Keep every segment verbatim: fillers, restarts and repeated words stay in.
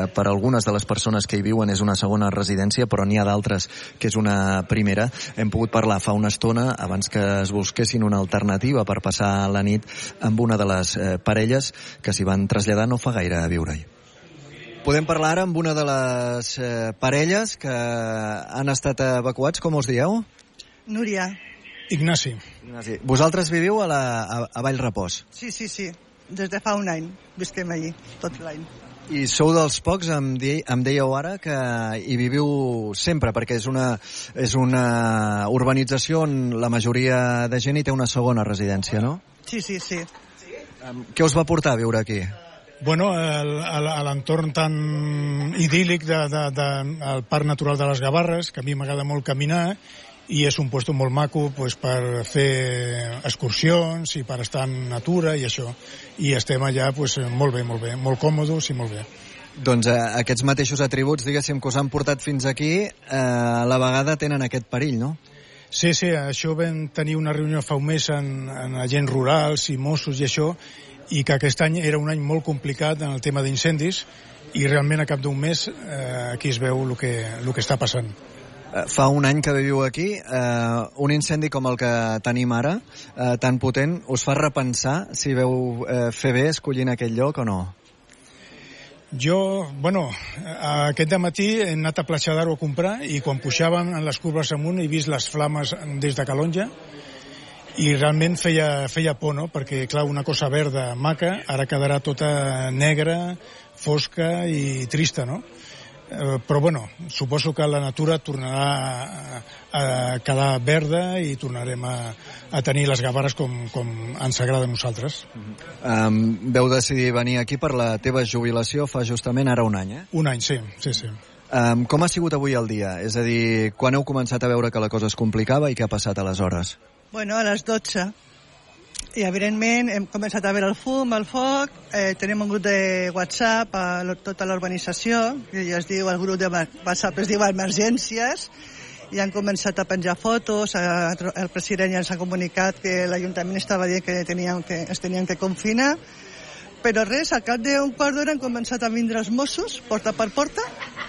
eh, per algunes de les persones que hi viuen és una segona residència, però n'hi ha d'altres que és una primera. Hem pogut parlar fa una estona, abans que es busquessin una alternativa per passar la nit, amb una de les eh, parelles que s'hi van traslladar no fa gaire a viure-hi. Podem parlar ara amb una de les eh, parelles que han estat evacuats. Com us dieu? Núria. Ignasi. Ignasi. Vosaltres viviu a, la, a, a Vallrepòs? Sí, sí, sí. Des de fa un any visquem allí, tot l'any. I sou dels pocs, em, di, em dèieu ara, que hi viviu sempre, perquè és una, és una urbanització on la majoria de gent hi té una segona residència, no? Sí, sí, sí. Um, què us va portar a viure aquí? Bueno, a l'entorn tan idíl·lic del de, de, de, Parc Natural de les Gavarres, que a mi m'agrada molt caminar, i és un lloc molt maco pues, per fer excursions i per estar en natura i això. I estem allà pues, molt bé, molt bé, molt còmodes i molt bé. Doncs eh, aquests mateixos atributs, diguéssim, que us han portat fins aquí, eh, a la vegada tenen aquest perill, no? Sí, sí, això vam tenir una reunió fa un mes en, en agents rurals i Mossos i això, i que aquest any era un any molt complicat en el tema d'incendis i realment a cap d'un mes eh, aquí es veu el que, el que està passant. Fa un any que viviu aquí, eh, un incendi com el que tenim ara, eh, tan potent, us fa repensar si veu eh, fer bé escollint aquest lloc o no? Jo, bueno, aquest dematí he anat a Platja d'Aro a comprar i quan pujàvem en les curves amunt he vist les flames des de Calonja i realment feia, feia por, no? Perquè, clar, una cosa verda, maca, ara quedarà tota negra, fosca i trista, no? Eh, però, bueno, suposo que la natura tornarà a, a quedar verda i tornarem a, a tenir les Gavarres com, com ens agrada a nosaltres. Um, veu decidir venir aquí per la teva jubilació fa justament ara un any, eh? Un any, sí, sí, sí. Um, com ha sigut avui el dia? És a dir, quan heu començat a veure que la cosa es complicava i què ha passat aleshores? Bueno, a les dotze. I, evidentment, hem començat a veure el fum, el foc. Eh, tenim un grup de WhatsApp a lo, tota l'urbanització, que ja es diu, el grup de WhatsApp es diu Emergències, i han començat a penjar fotos. A, el president ja ens ha comunicat que l'Ajuntament estava dient que, teníem que es tenien que confinar. Però res, al cap d'un quart d'hora han començat a vindre els Mossos, porta per porta,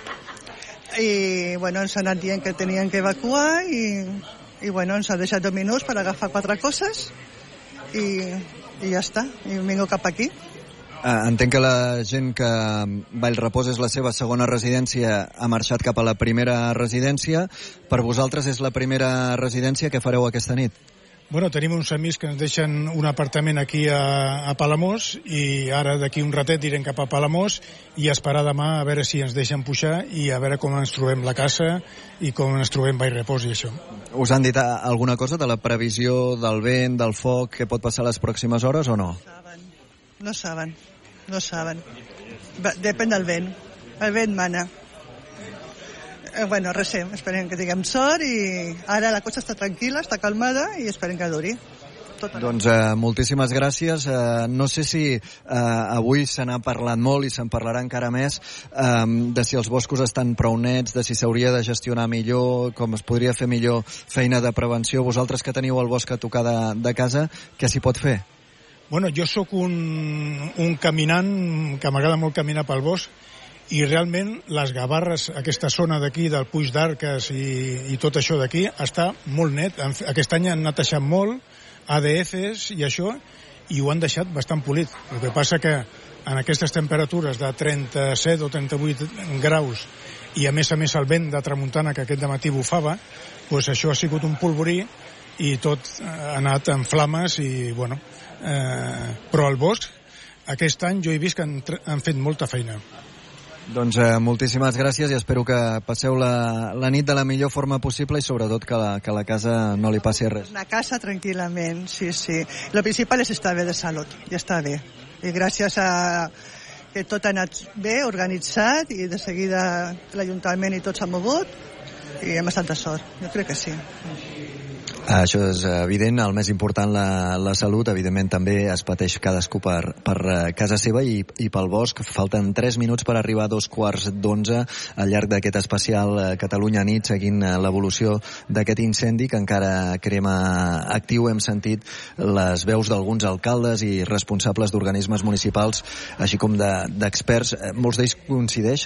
i bueno, ens han anat dient que tenien que evacuar i... i bueno, ens ha deixat dos minuts per agafar quatre coses i, i ja està, i vinc cap aquí. Uh, entenc que la gent que Vallrepòs és la seva segona residència ha marxat cap a la primera residència. Per vosaltres és la primera residència. Què fareu aquesta nit? Bueno, tenim uns amics que ens deixen un apartament aquí a, a Palamós i ara d'aquí un ratet irem cap a Palamós i esperar demà a veure si ens deixen pujar i a veure com ens trobem la casa i com ens trobem Vallrepòs i això. Us han dit alguna cosa de la previsió del vent, del foc, que pot passar les pròximes hores o no? No saben, no saben. Depèn del vent. El vent mana. Eh, bueno, res, esperem que tinguem sort i ara la cosa està tranquil·la, està calmada i esperem que duri. Tot doncs eh, moltíssimes gràcies. Eh, no sé si eh, avui se n'ha parlat molt i se'n parlarà encara més eh, de si els boscos estan prou nets, de si s'hauria de gestionar millor, com es podria fer millor feina de prevenció. Vosaltres que teniu el bosc a tocar de, de casa, què s'hi pot fer? Bueno, jo sóc un, un caminant que m'agrada molt caminar pel bosc i realment les Gavarres, aquesta zona d'aquí del Puig d'Arques i, i tot això d'aquí està molt net. Aquest any han anat deixant molt A D Fs i això i ho han deixat bastant polit. El que passa que en aquestes temperatures de trenta-set o trenta-vuit graus i a més a més el vent de tramuntana que aquest dematí bufava, doncs això ha sigut un polvorí i tot ha anat en flames i bueno, eh, però al bosc aquest any jo he vist que han, han fet molta feina. Doncs eh, moltíssimes gràcies i espero que passeu la, la nit de la millor forma possible i sobretot que la, que la casa no li passi res. La casa tranquil·lament, sí, sí. Lo principal és estar bé de salut, ja està bé. I gràcies a que tot ha anat bé, organitzat, i de seguida l'Ajuntament i tot s'ha mogut, i hem estat de sort, jo crec que sí. Això és evident, el més important, la, la salut, evidentment també es pateix cadascú per, per casa seva i, i pel bosc. Falten tres minuts per arribar a dos quarts d'onze al llarg d'aquest especial Catalunya nit, seguint l'evolució d'aquest incendi que encara crema actiu. Hem sentit les veus d'alguns alcaldes i responsables d'organismes municipals, així com de, d'experts. Molts d'ells coincideixen